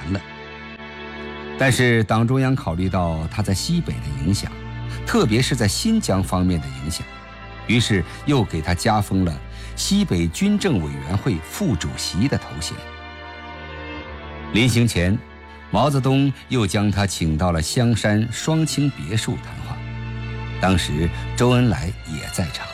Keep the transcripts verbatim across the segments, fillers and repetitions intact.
了。但是党中央考虑到他在西北的影响，特别是在新疆方面的影响，于是又给他加封了西北军政委员会副主席的头衔。临行前，毛泽东又将他请到了香山双清别墅谈话，当时周恩来也在场。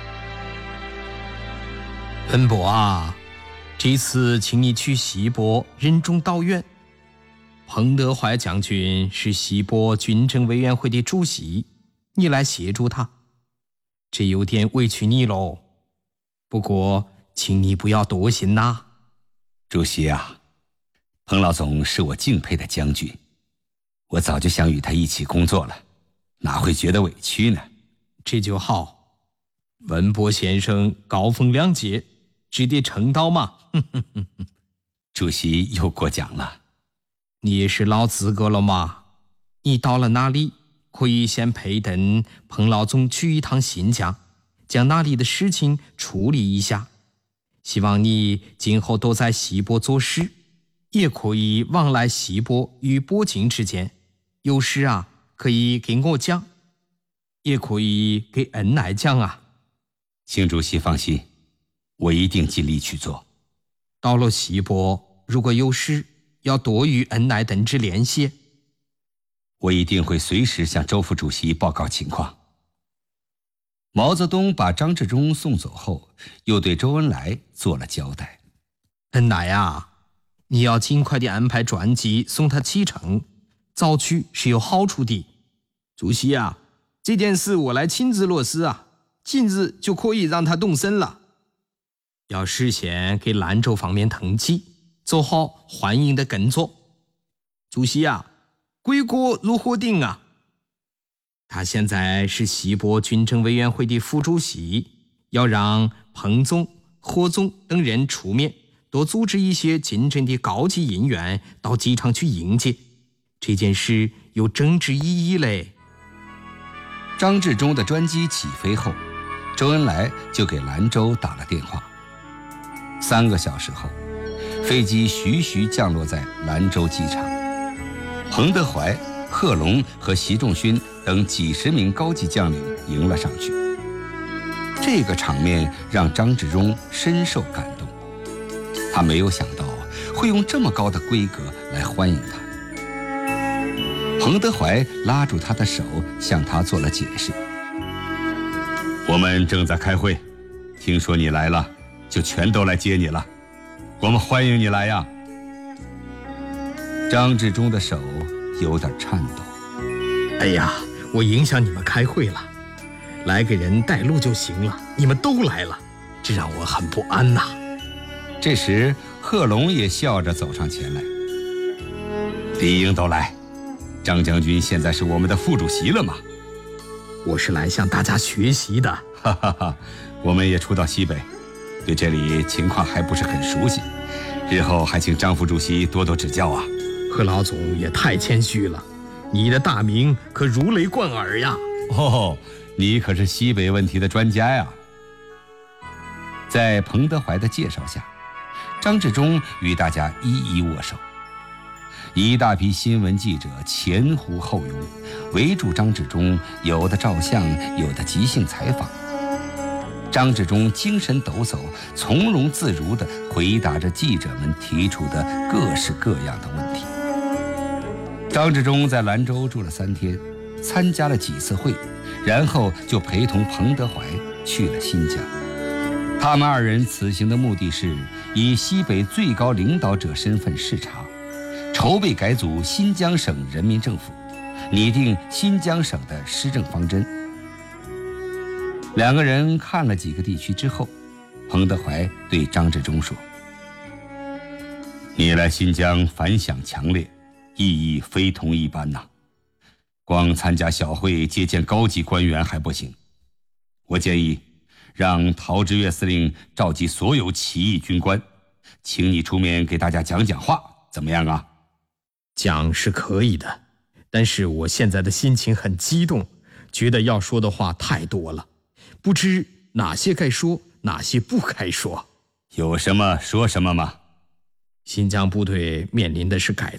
恩伯啊，这次请你去西柏任重道远。彭德怀将军是西柏军政委员会的主席，你来协助他，这有点委屈你喽。不过，请你不要多心呐。 主席啊，彭老总是我敬佩的将军，我早就想与他一起工作了，哪会觉得委屈呢？ 这就好，文博先生高风亮节，值得称道嘛。 主席又过奖了。 你也是老资格了嘛，你到了那里可以先陪等彭老总去一趟新疆，将那里的事情处理一下。希望你今后都在西柏做事，也可以往来西柏与北京之间，有事啊可以给我讲，也可以给恩来讲啊。 请主席放心，我一定尽力去做。 到了西柏，如果有事，要多与恩来等之联系。 我一定会随时向周副主席报告情况。毛泽东把张治中送走后，又对周恩来做了交代。 恩来啊，你要尽快地安排专机送他启程，早去是有好处的。主席啊，这件事我来亲自落实啊，近日就可以让他动身了。要事先给兰州方面登记，做好欢迎的工作。主席啊，归国如何定啊？他现在是西柏军政委员会的副主席，要让彭总、霍总等人出面，多组织一些金正的高级人员到机场去迎接。这件事有政治意义嘞。 张治中的专机起飞后，周恩来就给兰州打了电话。三个小时后，飞机徐徐降落在兰州机场。彭德怀、贺龙和习仲勋等几十名高级将领迎了上去。这个场面让张治中深受感动，他没有想到会用这么高的规格来欢迎他。彭德怀拉住他的手，向他做了解释。我们正在开会，听说你来了，就全都来接你了，我们欢迎你来呀。张治中的手有点颤抖。 哎呀，我影响你们开会了，来个人带路就行了，你们都来了，这让我很不安呐。 这时贺龙也笑着走上前来。理应都来，张将军现在是我们的副主席了嘛。 我是来向大家学习的。 哈哈哈，我们也初到西北，对这里情况还不是很熟悉，日后还请张副主席多多指教啊。 贺老总也太谦虚了，你的大名可如雷贯耳呀。 哦，你可是西北问题的专家呀。在彭德怀的介绍下，张治中与大家一一握手。一大批新闻记者前呼后拥，围住张治中，有的照相，有的即兴采访。张治中精神抖擞，从容自如地回答着记者们提出的各式各样的问题。张治中在兰州住了三天，参加了几次会，然后就陪同彭德怀去了新疆。他们二人此行的目的是以西北最高领导者身份视察，筹备改组新疆省人民政府，拟定新疆省的施政方针。两个人看了几个地区之后，彭德怀对张治中说：你来新疆反响强烈，意义非同一般呐。光参加小会接见高级官员还不行，我建议让陶峙岳司令召集所有起义军官，请你出面给大家讲讲话，怎么样啊？ 讲是可以的，但是我现在的心情很激动，觉得要说的话太多了，不知哪些该说，哪些不该说。 有什么说什么吗？ 新疆部队面临的是改